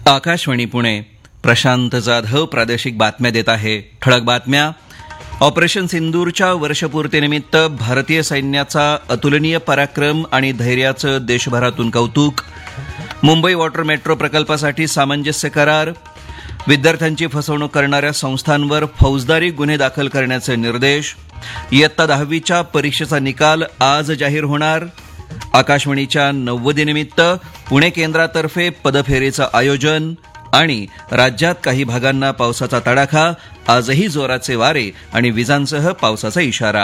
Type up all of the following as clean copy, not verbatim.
आकाशवाणी पुणे. प्रशांत जाधव प्रादेशिक बातम्या देत आहे. ठळक बातम्या. ऑपरेशन सिंदूरच्या वर्षपूर्तीनिमित्त भारतीय सैन्याचा अतुलनीय पराक्रम आणि धैर्याचं देशभरातून कौतुक. मुंबई वॉटर मेट्रो प्रकल्पासाठी सामंजस्य करार. विद्यार्थ्यांची फसवणूक करणाऱ्या संस्थांवर फौजदारी गुन्हे दाखल करण्याचे निर्देश. इयत्ता 10वीच्या परीक्षेचा निकाल आज जाहीर होणार. आकाशवाणीच्या 90निमित्त पुणे केंद्रातर्फे पदफेरीचं आयोजन. आणि राज्यात काही भागांना पावसाचा तडाखा. आजही जोराचे वारे आणि विजांसह पावसाचा इशारा.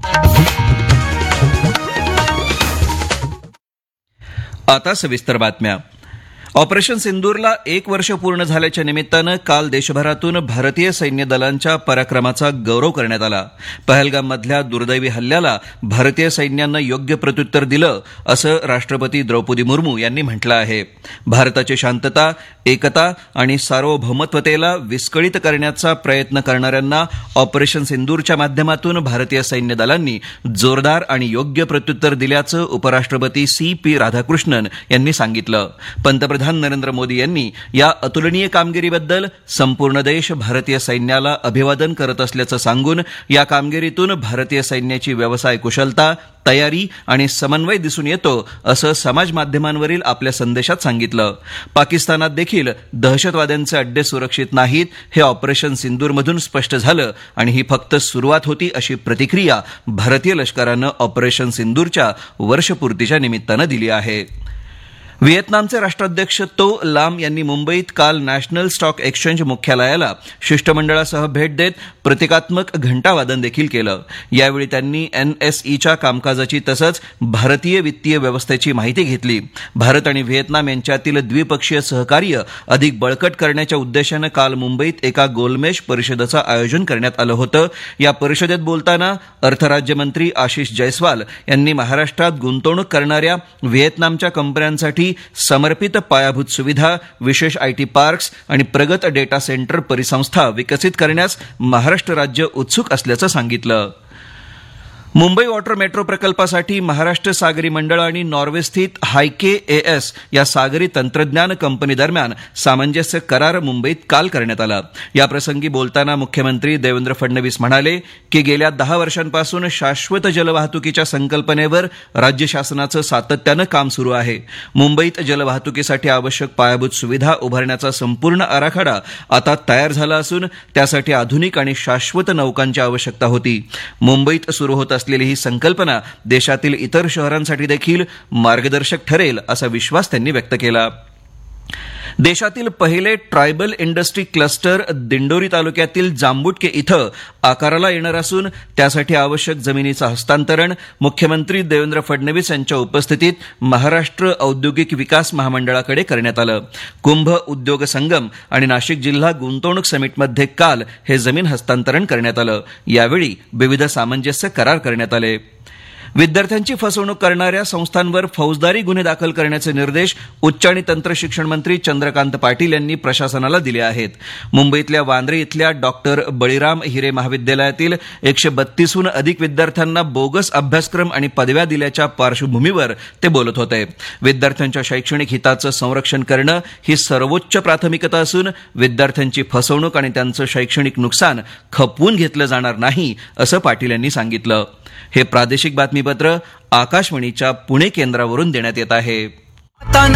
आता सविस्तर बातम्या. ऑपरेशन सिंदूरला 1 वर्ष पूर्ण झाल्याच्या निमित्तानं काल देशभरातून भारतीय सैन्य दलांच्या पराक्रमाचा गौरव करण्यात आला. पहलगाममधल्या दुर्दैवी हल्ल्याला भारतीय सैन्यानं योग्य प्रत्युत्तर दिलं असं राष्ट्रपती द्रौपदी मुर्मू यांनी म्हटलं आहे. भारताची शांतता, एकता आणि सार्वभौमत्वतेला विस्कळीत करण्याचा प्रयत्न करणाऱ्यांना ऑपरेशन सिंदूरच्या माध्यमातून भारतीय सैन्य दलांनी जोरदार आणि योग्य प्रत्युत्तर दिल्याचं उपराष्ट्रपती CP राधाकृष्णन यांनी सांगितलं. पंतप्रधान नरेंद्र मोदी यांनी या अतुलनीय कामगिरीबद्दल संपूर्ण देश भारतीय सैन्याला अभिवादन करत असल्याचं सांगून या कामगिरीतून भारतीय सैन्याची व्यवसाय कुशलता, तयारी आणि समन्वय दिसून येतो असं समाज माध्यमांवरील आपल्या संदेशात सांगितलं. पाकिस्तानात देखील दहशतवाद्यांचे अड्डे सुरक्षित नाहीत हे ऑपरेशन सिंदूरमधून स्पष्ट झालं आणि ही फक्त सुरुवात होती अशी प्रतिक्रिया भारतीय लष्करानं ऑपरेशन सिंदूरच्या वर्षपूर्तीच्या निमित्तानं दिली आहे. व्हिएतनामचे राष्ट्राध्यक्ष तो लाम यांनी मुंबईत काल नॅशनल स्टॉक एक्सचेंज मुख्यालयाला शिष्टमंडळासह भेट देत प्रतिकात्मक घंटावादन देखील केलं. यावेळी त्यांनी NSEच्या कामकाजाची तसंच भारतीय वित्तीय व्यवस्थेची माहिती घेतली. भारत आणि व्हिएतनाम यांच्यातील द्विपक्षीय सहकार्य अधिक बळकट करण्याच्या उद्देशानं काल मुंबईत एका गोलमेज परिषदेचं आयोजन करण्यात आलं होतं. या परिषदेत बोलताना अर्थराज्यमंत्री आशिष जयस्वाल यांनी महाराष्ट्रात गुंतवणूक करणाऱ्या व्हिएतनामच्या कंपन्यांसाठी समर्पित पायाभूत सुविधा, विशेष IT पार्क्स आणि प्रगत डेटा सेंटर परिसंस्था विकसित करण्यास महाराष्ट्र राज्य उत्सुक असल्याचं सांगितलं. मुंबई वॉटर मेट्रो प्रकल्पासाठी महाराष्ट्र सागरी मंडळ आणि नॉर्वेस्थित हायके AS या सागरी तंत्रज्ञान कंपनी दरम्यान सामंजस्य करार मुंबईत काल करण्यात आला. याप्रसंगी बोलताना मुख्यमंत्री देवेंद्र फडणवीस म्हणाले की गेल्या 10 वर्षांपासून शाश्वत जलवाहतुकीच्या संकल्पनेवर राज्य शासनाचं सातत्यानं काम सुरू आहे. मुंबईत जलवाहतुकीसाठी आवश्यक पायाभूत सुविधा उभारण्याचा संपूर्ण आराखडा आता तयार झाला असून त्यासाठी आधुनिक आणि शाश्वत नौकांची आवश्यकता होती. मुंबईत सुरू होत असलेली ही संकल्पना देशातील इतर शहरांसाठी देखील मार्गदर्शक ठरेल असा विश्वास त्यांनी व्यक्त केला. देशातील पहिले ट्रायबल इंडस्ट्री क्लस्टर दिंडोरी तालुक्यातील जांबुटके इथं आकाराला येणार असून त्यासाठी आवश्यक जमिनीचं हस्तांतरण मुख्यमंत्री देवेंद्र फडणवीस यांच्या उपस्थितीत महाराष्ट्र औद्योगिक विकास महामंडळाकडे करण्यात आलं. कुंभ उद्योग संगम आणि नाशिक जिल्हा गुंतवणूक समिटमध्ये काल हे जमीन हस्तांतरण करण्यात आलं. यावेळी विविध सामंजस्य करार करण्यात आले. विद्यार्थ्यांची फसवणूक करणाऱ्या संस्थांवर फौजदारी गुन्हे दाखल करण्याचे निर्देश उच्च आणि तंत्र शिक्षण मंत्री चंद्रकांत पाटील यांनी प्रशासनाला दिले आहेत. मुंबईतल्या वांद्रे इथल्या डॉक्टर बळीराम हिरे महाविद्यालयातील 132हून अधिक विद्यार्थ्यांना बोगस अभ्यासक्रम आणि पदव्या दिल्याच्या पार्श्वभूमीवर ते बोलत होते. विद्यार्थ्यांच्या शैक्षणिक हिताचं संरक्षण करणं ही सर्वोच्च प्राथमिकता असून विद्यार्थ्यांची फसवणूक आणि त्यांचं शैक्षणिक नुकसान खपवून घेतलं जाणार नाही असं पाटील यांनी सांगितलं. हे प्रादेशिक बातमीपत्र आकाशवाणीच्या पुणे केंद्रावरून देण्यात येत आहे.